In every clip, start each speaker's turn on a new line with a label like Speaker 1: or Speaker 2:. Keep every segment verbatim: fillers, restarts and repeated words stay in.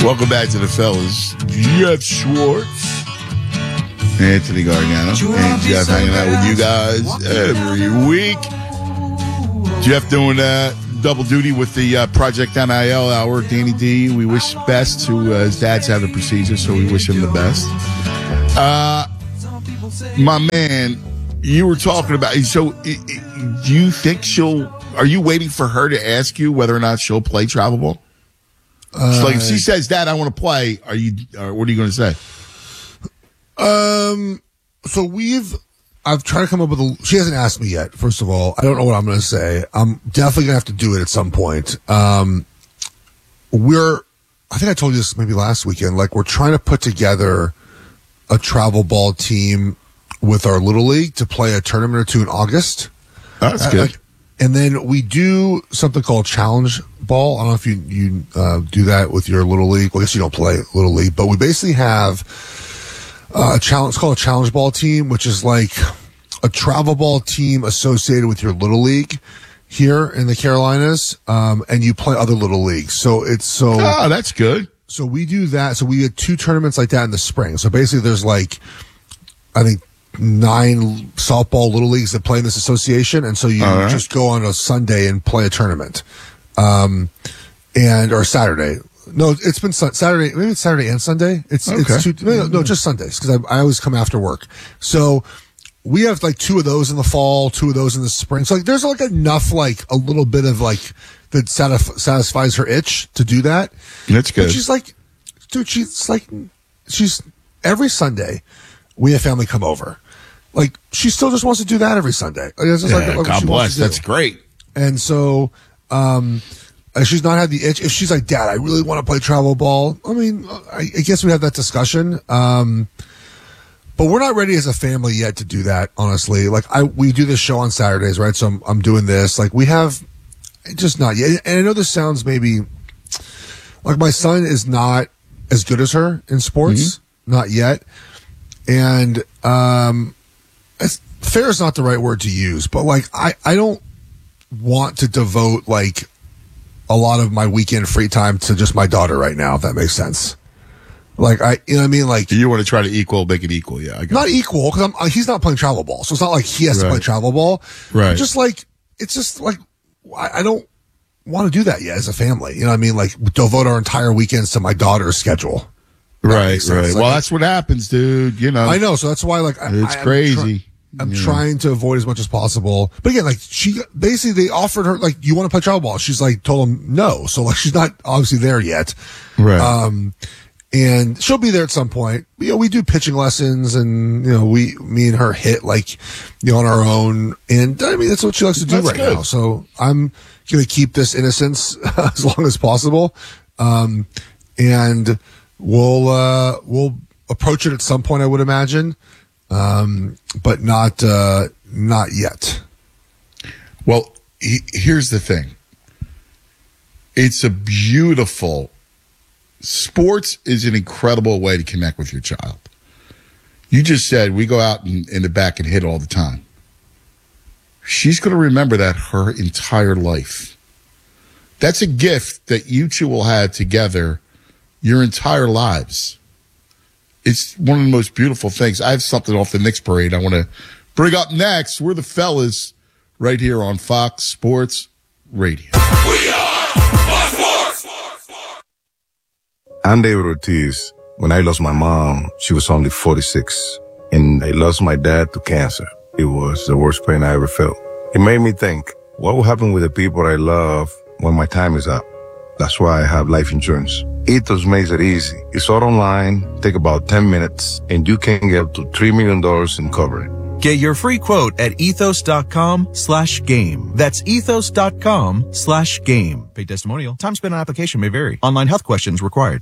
Speaker 1: Welcome back to the fellas. Jeff Schwartz, Anthony Gargano, and Jeff hanging out with you guys every week. Jeff doing uh, double duty with the uh, Project N I L hour. Danny D, we wish best to uh, his dad's having a procedure, so we wish him the best. Uh, my man, you were talking about, so do you think she'll, are you waiting for her to ask you whether or not she'll play travel ball? Uh, like if she says, Dad, I want to play, are you, or what are you going to say?
Speaker 2: Um, so we've, I've tried to come up with a, she hasn't asked me yet, first of all. I don't know what I'm going to say. I'm definitely going to have to do it at some point. Um, we're, I think I told you this maybe last weekend, like we're trying to put together a travel ball team with our little league to play a tournament or two in August.
Speaker 1: Oh, that's good.
Speaker 2: Uh, and then we do something called challenge ball. I don't know if you, you, uh, do that with your little league. Well, I guess you don't play little league, but we basically have, Uh, a challenge, it's called a challenge ball team, which is like a travel ball team associated with your little league here in the Carolinas. Um, and you play other little leagues. So it's so.
Speaker 1: Oh, that's good.
Speaker 2: So we do that. So we had two tournaments like that in the spring. So basically there's like, I think nine softball little leagues that play in this association. And so you
Speaker 1: All right.
Speaker 2: just go on a Sunday and play a tournament. Um, and, or Saturday. No, it's been Saturday. Maybe it's Saturday and Sunday. It's,
Speaker 1: Okay.
Speaker 2: it's two, no, no, just Sundays because I, I always come after work. So we have like two of those in the fall, two of those in the spring. So like there's like enough, like a little bit of like that satisf- satisfies her itch to do that.
Speaker 1: That's good.
Speaker 2: But she's like, dude, she's like, she's every Sunday we have family come over. Like she still just wants to do that every Sunday. Like, it's just
Speaker 1: Yeah,
Speaker 2: like, like
Speaker 1: God bless. That's great.
Speaker 2: And so, um, Uh, she's not had the itch. If she's like, Dad, I really want to play travel ball. I mean, I, I guess we have that discussion. Um, but we're not ready as a family yet to do that, honestly. Like I, we do this show on Saturdays, right? So I'm, I'm doing this. Like we have just not yet. And I know this sounds maybe like my son is not as good as her in sports, mm-hmm. not yet. And, um, it's, fair is not the right word to use, but like, I, I don't want to devote like, a lot of my weekend free time to just my daughter right now, if that makes sense. Like, I, you know what I mean? Like,
Speaker 1: you want to try to equal, make it equal. Yeah. I got
Speaker 2: not
Speaker 1: it.
Speaker 2: equal because I'm, he's not playing travel ball. So it's not like he has
Speaker 1: right.
Speaker 2: to play travel ball.
Speaker 1: Right.
Speaker 2: Just like, it's just like, I, I don't want to do that yet as a family. You know what I mean? Like, devote our entire weekends to my daughter's schedule.
Speaker 1: Right. Right.
Speaker 2: Like,
Speaker 1: well, that's what happens, dude. You know,
Speaker 2: I know. So that's why, like,
Speaker 1: it's
Speaker 2: I,
Speaker 1: crazy.
Speaker 2: Try, I'm
Speaker 1: yeah.
Speaker 2: trying to avoid as much as possible. But again, like she basically they offered her like, you want to play travel ball? She's like told them no. So like she's not obviously there yet.
Speaker 1: Right.
Speaker 2: Um, and she'll be there at some point. You know, we do pitching lessons and, you know, we, me and her hit like, you know, on our own. And I mean, that's what she likes to do
Speaker 1: that's
Speaker 2: right
Speaker 1: good.
Speaker 2: now. So I'm going to keep this innocence as long as possible. Um, and we'll, uh, we'll approach it at some point, I would imagine. Um, but not, uh, not yet.
Speaker 1: Well, he, here's the thing. It's a beautiful, sports is an incredible way to connect with your child. You just said we go out in, in the back and hit all the time. She's going to remember that her entire life. That's a gift that you two will have together your entire lives. It's one of the most beautiful things. I have something off the Knicks parade I want to bring up next. We're the fellas right here on Fox Sports Radio.
Speaker 3: We are Fox Sports!
Speaker 4: I'm David Ortiz. When I lost my mom, she was only forty-six. And I lost my dad to cancer. It was the worst pain I ever felt. It made me think, what will happen with the people I love when my time is up? That's why I have life insurance. Ethos makes it easy. It's all online, take about ten minutes, and you can get up to three million dollars in coverage.
Speaker 5: Get your free quote at ethos.com slash game. That's ethos.com slash game. Paid testimonial. Time spent on application may vary. Online health questions required.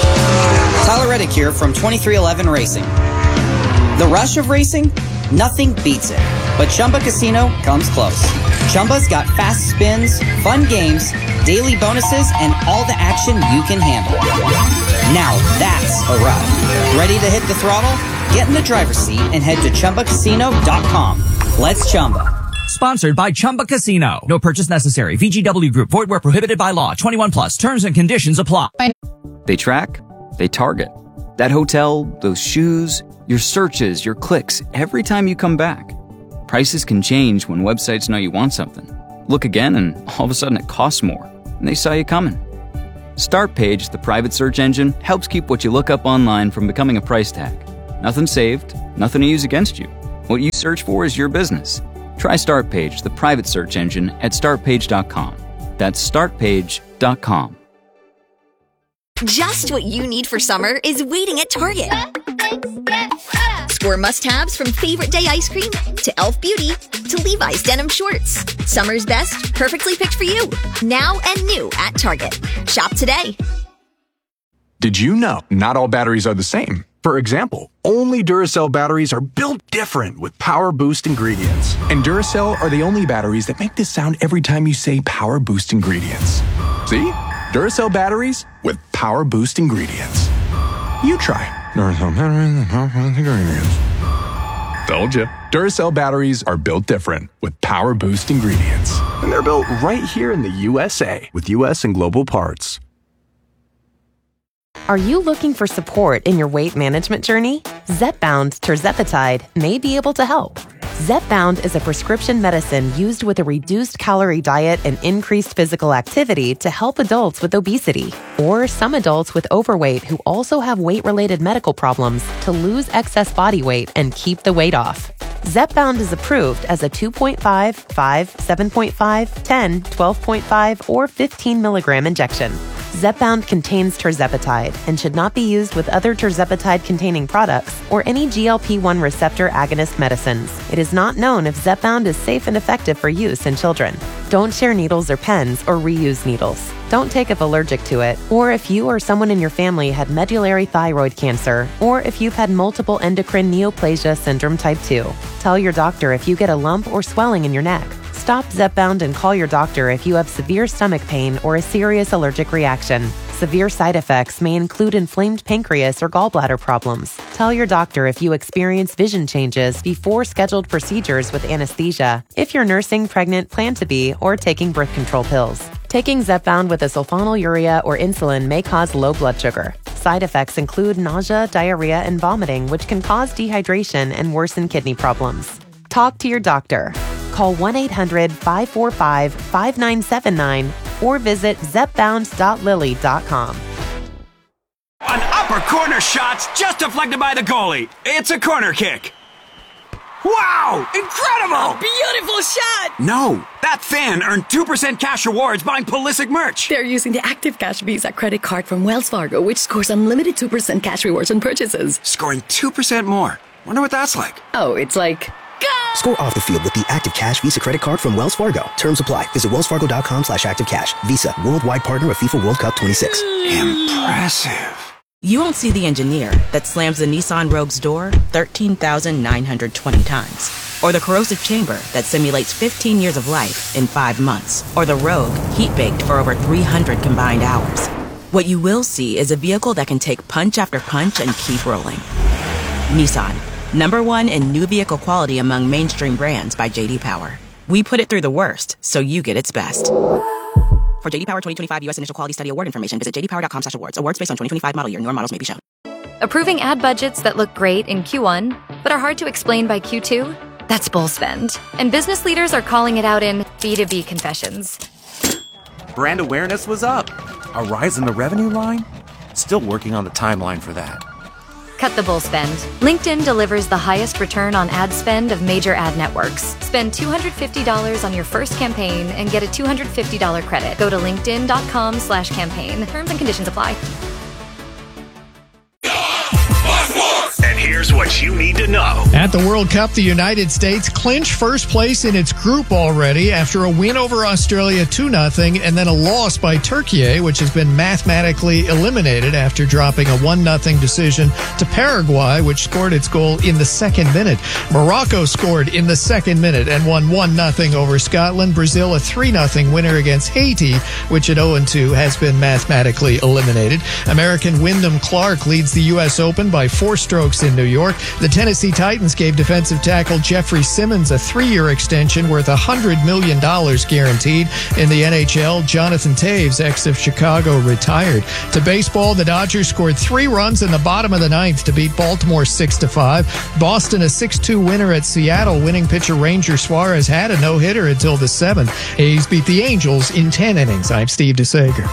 Speaker 6: Tyler Reddick here from twenty-three eleven Racing. The rush of racing? Nothing beats it. But Chumba Casino comes close. Chumba's got fast spins, fun games, daily bonuses, and all the action you can handle. Now that's a ride. Ready to hit the throttle? Get in the driver's seat and head to Chumba Casino dot com. Let's Chumba.
Speaker 7: Sponsored by Chumba Casino. No purchase necessary. V G W Group. Void where prohibited by law. twenty-one plus. Terms and conditions apply.
Speaker 8: They track, they target. That hotel, those shoes, your searches, your clicks, every time you come back. Prices can change when websites know you want something. Look again and all of a sudden it costs more, and they saw you coming. Startpage, the private search engine, helps keep what you look up online from becoming a price tag. Nothing saved, nothing to use against you. What you search for is your business. Try Startpage, the private search engine, at start page dot com. That's start page dot com.
Speaker 9: Just what you need for summer is waiting at Target. Score must-haves from Favorite Day ice cream to e l f Beauty to Levi's denim shorts. Summer's best, perfectly picked for you. Now and new at Target. Shop today.
Speaker 10: Did you know not all batteries are the same? For example, only Duracell batteries are built different with Power Boost ingredients. And Duracell are the only batteries that make this sound every time you say Power Boost ingredients. See? Duracell batteries with Power Boost ingredients. You try. Duracell batteries with Power Boost ingredients. Told you. Duracell batteries are built different with Power Boost ingredients. And they're built right here in the U S A with U S and global parts.
Speaker 11: Are you looking for support in your weight management journey? Zepbound tirzepatide may be able to help. Zepbound is a prescription medicine used with a reduced calorie diet and increased physical activity to help adults with obesity or some adults with overweight who also have weight-related medical problems to lose excess body weight and keep the weight off. Zepbound is approved as a two point five, five, seven point five, ten, twelve point five, or fifteen milligram injection. Zepbound contains tirzepatide and should not be used with other tirzepatide-containing products or any G L P one receptor agonist medicines. It is not known if Zepbound is safe and effective for use in children. Don't share needles or pens or reuse needles. Don't take if allergic to it, or if you or someone in your family had medullary thyroid cancer, or if you've had multiple endocrine neoplasia syndrome type two. Tell your doctor if you get a lump or swelling in your neck. Stop Zepbound and call your doctor if you have severe stomach pain or a serious allergic reaction. Severe side effects may include inflamed pancreas or gallbladder problems. Tell your doctor if you experience vision changes before scheduled procedures with anesthesia, if you're nursing, pregnant, plan to be, or taking birth control pills. Taking Zepbound with a sulfonylurea or insulin may cause low blood sugar. Side effects include nausea, diarrhea, and vomiting, which can cause dehydration and worsen kidney problems. Talk to your doctor. Call one eight hundred, five four five, five nine seven nine or visit zepbound dot lilly dot com.
Speaker 12: An upper corner shot's just deflected by the goalie. It's a corner kick. Wow! Incredible!
Speaker 13: Beautiful shot!
Speaker 12: No, that fan earned two percent cash rewards buying Pulisic merch.
Speaker 13: They're using the Active Cash Visa credit card from Wells Fargo, which scores unlimited two percent cash rewards on purchases.
Speaker 12: Scoring two percent more. Wonder what that's like.
Speaker 13: Oh, it's like... Go!
Speaker 14: Score off the field with the Active Cash Visa credit card from Wells Fargo. Terms apply. Visit wellsfargo.com slash activecash. Visa, worldwide partner of FIFA World Cup twenty-six.
Speaker 12: Impressive.
Speaker 15: You won't see the engineer that slams the Nissan Rogue's door thirteen thousand nine hundred twenty times. Or the corrosive chamber that simulates fifteen years of life in five months. Or the Rogue heat-baked for over three hundred combined hours. What you will see is a vehicle that can take punch after punch and keep rolling. Nissan. Number one in new vehicle quality among mainstream brands by J D Power. We put it through the worst, so you get its best. For J D Power twenty twenty-five U S Initial Quality Study Award information, visit j d power dot com slash awards. Awards based on twenty twenty-five model year. Newer models may be shown.
Speaker 16: Approving ad budgets that look great in Q one, but are hard to explain by Q two? That's bull spend. And business leaders are calling it out in B two B confessions.
Speaker 17: Brand awareness was up. A rise in the revenue line? Still working on the timeline for that.
Speaker 16: Cut the bull spend. LinkedIn delivers the highest return on ad spend of major ad networks. Spend two hundred fifty dollars on your first campaign and get a two hundred fifty dollars credit. Go to linkedin.com slash campaign. Terms and conditions apply.
Speaker 3: And here's what you need to know.
Speaker 18: At the World Cup, the United States clinched first place in its group already after a win over Australia two nothing and then a loss by Turkey, which has been mathematically eliminated after dropping a one nothing decision to Paraguay, which scored its goal in the second minute. Morocco scored in the second minute and won one nothing over Scotland. Brazil, a three nothing winner against Haiti, which at oh and two has been mathematically eliminated. American Wyndham Clark leads the U S Open by four strokes in New York. The Tennessee Titans gave defensive tackle Jeffrey Simmons a three-year extension worth one hundred million dollars guaranteed. In the N H L, Jonathan Taves, ex of Chicago, retired. To baseball, the Dodgers scored three runs in the bottom of the ninth to beat Baltimore six to five. Boston a six two winner at Seattle. Winning pitcher Ranger Suarez had a no-hitter until the seventh. A's beat the Angels in ten innings. I'm Steve DeSager.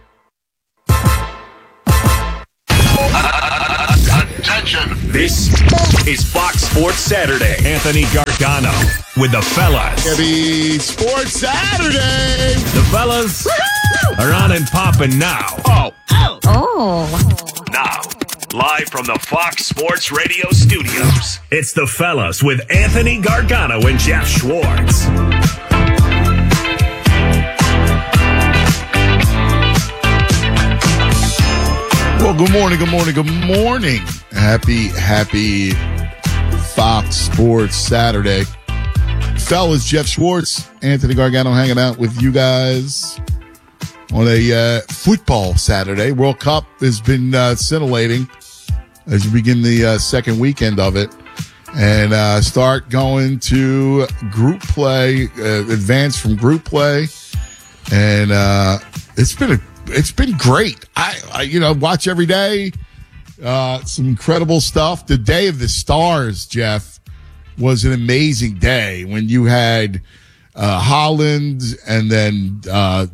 Speaker 3: Attention. This is Fox Sports Saturday. Anthony Gargano with the fellas.
Speaker 1: Happy Sports Saturday.
Speaker 3: The fellas Woo-hoo! Are on and popping now. Oh. Oh. Oh. Now, live from the Fox Sports Radio studios, it's the fellas with Anthony Gargano and Jeff Schwartz.
Speaker 1: Well, good morning, good morning, good morning. Happy, happy Fox Sports Saturday. Fellas, Jeff Schwartz, Anthony Gargano hanging out with you guys on a uh, football Saturday. World Cup has been uh, scintillating as we begin the uh, second weekend of it and uh, start going to group play, uh, advance from group play. And uh, it's been a It's been great. I, I, you know, watch every day. Uh, some incredible stuff. The Day of the Stars, Jeff, was an amazing day when you had uh, Holland and then uh,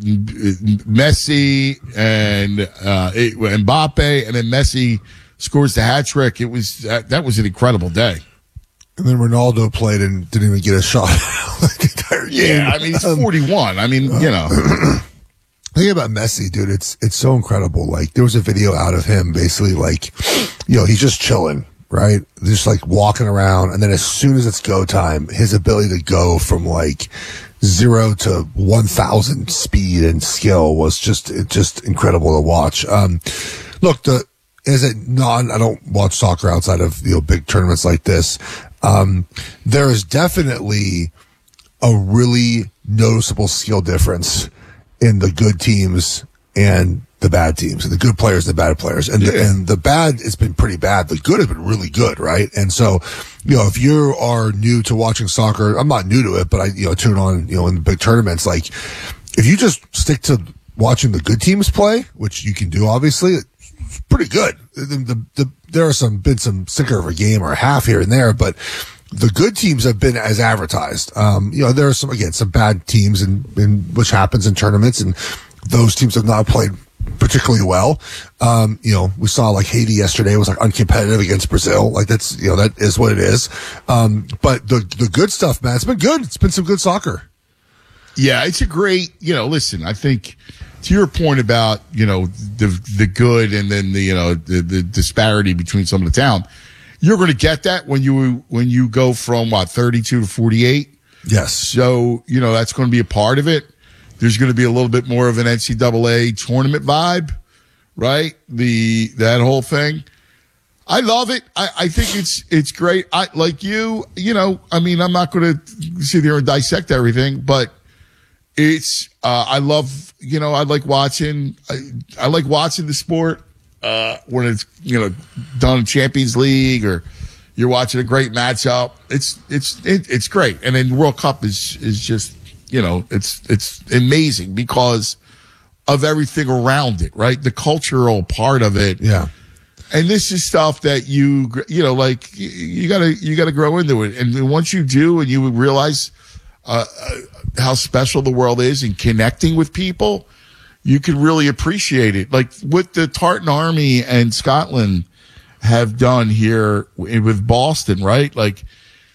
Speaker 1: Messi and uh, it, Mbappe, and then Messi scores the hat trick. It was that, that was an incredible day.
Speaker 2: And then Ronaldo played and didn't even get a shot. Like entire game.
Speaker 1: Yeah, I mean, he's forty-one. I mean, you know.
Speaker 2: The thing about Messi, dude, it's it's so incredible. Like, there was a video out of him basically like, you know, he's just chilling, right? Just like walking around. And then as soon as it's go time, his ability to go from like zero to one thousand speed and skill was just, it just incredible to watch. Um, look, the, as a non, I don't watch soccer outside of, you know, big tournaments like this. Um, there is definitely a really noticeable skill difference in the good teams and the bad teams, and the good players and the bad players. And, yeah. the, and the bad has been pretty bad. The good has been really good, right? And so, you know, if you are new to watching soccer, I'm not new to it, but I, you know, tune on, you know, in the big tournaments, like, if you just stick to watching the good teams play, which you can do, obviously, it's pretty good. The, the, the, there are some, been some sinker of a game or a half here and there, but the good teams have been as advertised. Um, you know, there are some, again, some bad teams in, in which happens in tournaments, and those teams have not played particularly well. Um, you know, we saw like Haiti yesterday was like uncompetitive against Brazil. Like, that's, you know, that is what it is. Um, but the, the good stuff, man, it's been good. It's been some good soccer.
Speaker 1: Yeah, it's a great, you know, listen, I think to your point about, you know, the, the good and then the, you know, the, the disparity between some of the talent. You're going to get that when you when you go from, what, thirty-two to forty-eight?
Speaker 2: Yes.
Speaker 1: So, you know, that's going to be a part of it. There's going to be a little bit more of an N C double A tournament vibe, right? The that whole thing. I love it. I, I think it's it's great. I like you, you know, I mean, I'm not going to sit here and dissect everything, but it's, uh, I love, you know, I like watching, I, I like watching the sport. Uh, when it's, you know, done in Champions League or you're watching a great matchup, it's, it's, it, it's great. And then World Cup is, is just, you know, it's, it's amazing because of everything around it, right? The cultural part of it.
Speaker 2: Yeah.
Speaker 1: And this is stuff that you, you know, like you, you gotta, you gotta grow into it. And once you do and you realize, uh, how special the world is in connecting with people, you can really appreciate it. Like what the Tartan Army and Scotland have done here with Boston, right? Like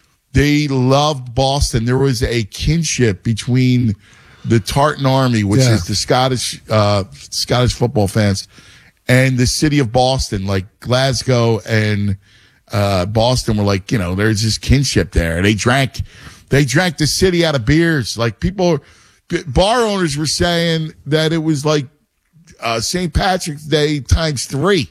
Speaker 1: they loved Boston. There was a kinship between the Tartan Army, which
Speaker 2: yeah.
Speaker 1: is the Scottish, uh, Scottish football fans, and the city of Boston. Like Glasgow and, uh, Boston were like, you know, there's this kinship there. They drank, they drank the city out of beers. Like people, bar owners were saying that it was like uh, Saint Patrick's Day times three.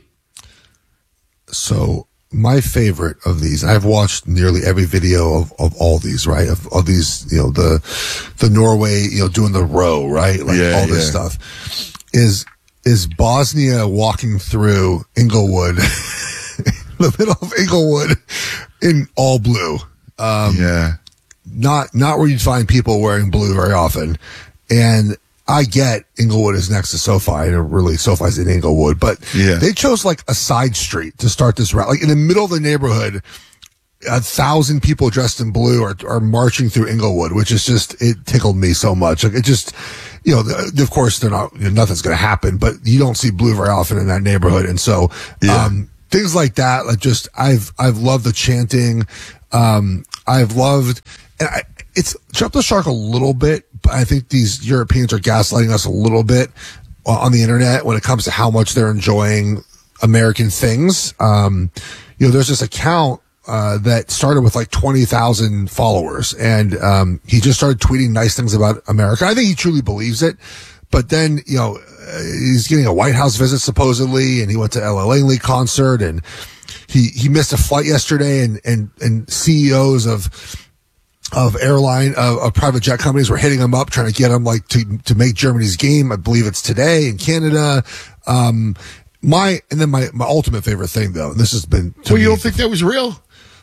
Speaker 2: So my favorite of these, I've watched nearly every video of, of all these, right? Of, of these, you know, the the Norway, you know, doing the row, right? Like
Speaker 1: yeah,
Speaker 2: all this
Speaker 1: yeah.
Speaker 2: stuff. Is is Bosnia walking through Inglewood the middle of Inglewood in all blue. Um,
Speaker 1: yeah.
Speaker 2: Not, not where you'd find people wearing blue very often. And I get Inglewood is next to SoFi, and really SoFi's in Inglewood, but
Speaker 1: Yeah.
Speaker 2: they chose like a side street to start this route. Like in the middle of the neighborhood, a thousand people dressed in blue are, are marching through Inglewood, which is just, it tickled me so much. Like it just, you know, the, of course they're not, you know, nothing's going to happen, but you don't see blue very often in that neighborhood. And so,
Speaker 1: Yeah.
Speaker 2: um, things like that, like just, I've, I've loved the chanting. Um, I've loved, and I, it's jumped the shark a little bit, but I think these Europeans are gaslighting us a little bit on the internet when it comes to how much they're enjoying American things. Um, you know, there's this account, uh, that started with like twenty thousand followers, and, um, he just started tweeting nice things about America. I think he truly believes it, but then, you know, uh, he's getting a White House visit supposedly, and he went to Ella Langley concert, and he, he missed a flight yesterday, and, and, and C E Os of, of airline, of, of private jet companies were hitting him up, trying to get him like to, to make Germany's game. I believe it's today in Canada. Um, my, and then my, my ultimate favorite thing though, and this has been, to
Speaker 1: Well, you
Speaker 2: me-
Speaker 1: don't think that was real?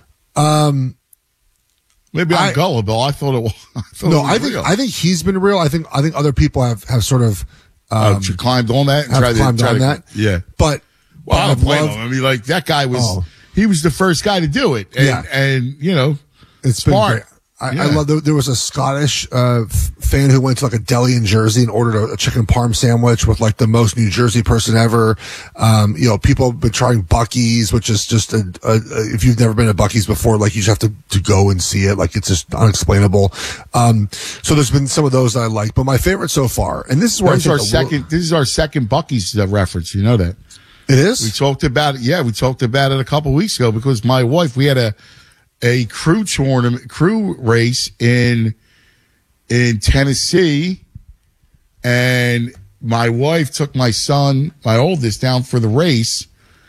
Speaker 2: Um,
Speaker 1: Maybe I'm
Speaker 2: I-
Speaker 1: gullible. I thought it was. I thought
Speaker 2: no,
Speaker 1: it was
Speaker 2: I think,
Speaker 1: real.
Speaker 2: I think he's been real. I think, I think other people have, have sort of,
Speaker 1: Uh,
Speaker 2: um,
Speaker 1: climbed on that. And
Speaker 2: have
Speaker 1: tried
Speaker 2: climbed
Speaker 1: to, tried
Speaker 2: on
Speaker 1: to-
Speaker 2: that.
Speaker 1: Yeah.
Speaker 2: but,
Speaker 1: Well, I
Speaker 2: but
Speaker 1: don't
Speaker 2: I've
Speaker 1: blame
Speaker 2: loved-
Speaker 1: him. I mean, like that guy was.
Speaker 2: Oh.
Speaker 1: He was the first guy to do it. And,
Speaker 2: Yeah.
Speaker 1: and you know,
Speaker 2: It's
Speaker 1: smart.
Speaker 2: been great. I,
Speaker 1: Yeah.
Speaker 2: I love there, there was a Scottish uh, f- fan who went to like a deli in Jersey and ordered a, a chicken parm sandwich with like the most New Jersey person ever. Um, you know, people have been trying Buc-ee's, which is just a, a, a if you've never been to Buc-ee's before, like you just have to, to go and see it. Like it's just unexplainable. Um, so there's been some of those that I like, but my favorite so far, and this is where
Speaker 1: That was
Speaker 2: I
Speaker 1: our
Speaker 2: think a little-
Speaker 1: second. This is our second Buc-ee's uh, reference. You know that.
Speaker 2: It is.
Speaker 1: We talked about it. Yeah, we talked about it a couple weeks ago because my wife, we had a a crew tournament, crew race in in Tennessee, and my wife took my son, my oldest, down for the race,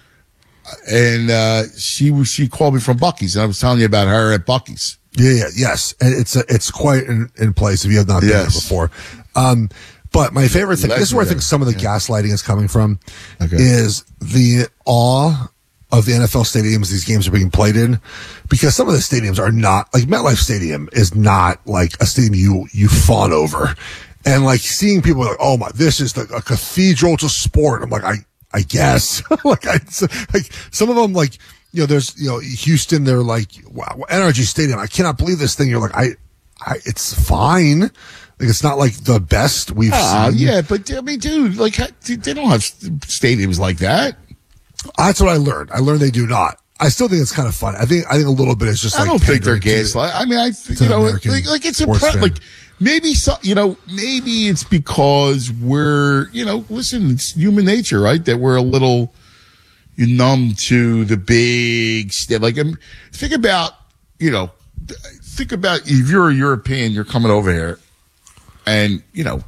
Speaker 1: and uh, she was she called me from Buc-ee's, and I was telling you about her at Buc-ee's.
Speaker 2: Yeah, yeah, yes. And it's, a, it's quite in, in place if you have not been there
Speaker 1: Yes.
Speaker 2: before. Um, but my favorite thing, this is where I think some of the
Speaker 1: Legendary.
Speaker 2: gaslighting is coming from,
Speaker 1: Okay.
Speaker 2: is the awe of the N F L stadiums these games are being played in, because some of the stadiums are not, like MetLife Stadium is not like a stadium you, you fawn over. And like seeing people like, oh my, this is the, a cathedral to sport. I'm like, I, I guess. like, I, like some of them, like, you know, there's, you know, Houston, they're like, wow, N R G Stadium. I cannot believe this thing. You're like, I, I, it's fine. Like, it's not like the best we've
Speaker 1: Ah,
Speaker 2: seen.
Speaker 1: yeah, but I mean, dude, like they don't have stadiums like that.
Speaker 2: That's what I learned. I learned they do not. I still think it's kind of fun. I think, I think a little bit is just
Speaker 1: I
Speaker 2: like,
Speaker 1: don't think they're
Speaker 2: pandering to-
Speaker 1: gaslight. I mean, I think,
Speaker 2: to
Speaker 1: you know,
Speaker 2: American
Speaker 1: like, like it's
Speaker 2: sports
Speaker 1: impre-
Speaker 2: fan.
Speaker 1: like maybe some, you know, maybe it's because we're, you know, listen, it's human nature, right? That we're a little numb to the big stuff. Like, um, think about, you know, think about if you're a European, you're coming over here, and you know,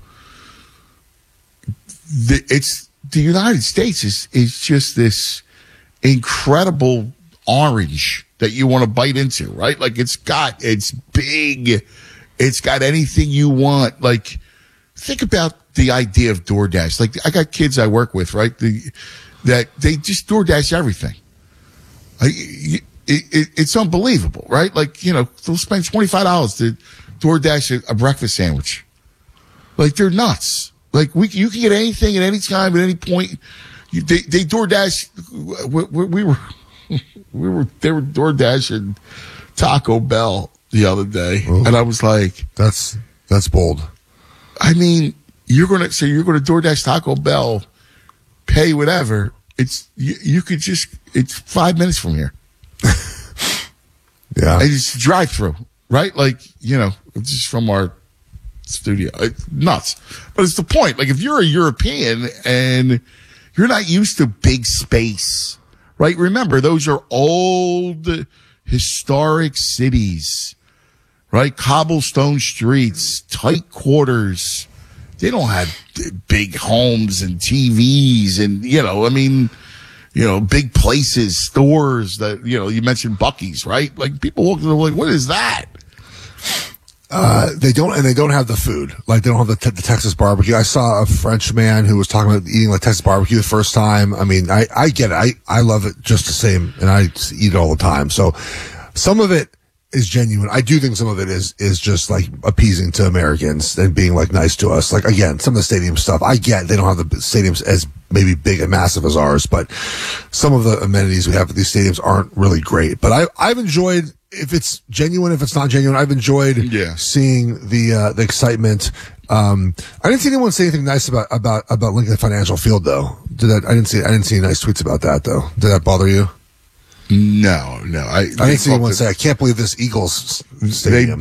Speaker 1: the, it's the United States is is just this incredible orange that you want to bite into, right? Like it's got, it's big, it's got anything you want. Like, think about the idea of DoorDash. Like, I got kids I work with, right? The, that they just DoorDash everything. Like, it, it, it's unbelievable, right? Like, you know, they'll spend twenty-five dollars to DoorDash a, a breakfast sandwich. Like, they're nuts. Like, we, you can get anything at any time, at any point. You, they, they DoorDash, we, we, we were, we were, they were DoorDashing Taco Bell the other day.
Speaker 2: Ooh.
Speaker 1: And I was like,
Speaker 2: that's, that's bold.
Speaker 1: I mean, you're going to, so you're going to DoorDash Taco Bell, pay whatever. It's, you, you could just, it's five minutes from here.
Speaker 2: Yeah.
Speaker 1: And it's drive through, right? Like, you know, it's just from our studio. It's nuts. But it's the point. Like, if you're a European and you're not used to big space, right? Remember, those are old, historic cities, right? Cobblestone streets, tight quarters. They don't have big homes and T Vs and, you know, I mean, you know, big places, stores that, you know, you mentioned Buc-ee's, right? Like, people walk in, like, what is that?
Speaker 2: Uh, they don't, and they don't have the food. Like, they don't have the, te- the Texas barbecue. I saw a French man who was talking about eating like Texas barbecue the first time. I mean, I, I get it. I, I love it just the same, and I just eat it all the time. So some of it is genuine. I do think some of it is, is just like appeasing to Americans and being like nice to us. Like, again, some of the stadium stuff, I get they don't have the stadiums as maybe big and massive as ours, but some of the amenities we have at these stadiums aren't really great. But I, I've enjoyed, if it's genuine, if it's not genuine, I've enjoyed
Speaker 1: yeah.
Speaker 2: seeing the, uh, the excitement. Um, I didn't see anyone say anything nice about, about, about Lincoln Financial Field though. Did that, I didn't see, I didn't see any nice tweets about that though. Did that bother you?
Speaker 1: No, no. I,
Speaker 2: I didn't see anyone say, I can't believe this Eagles stadium.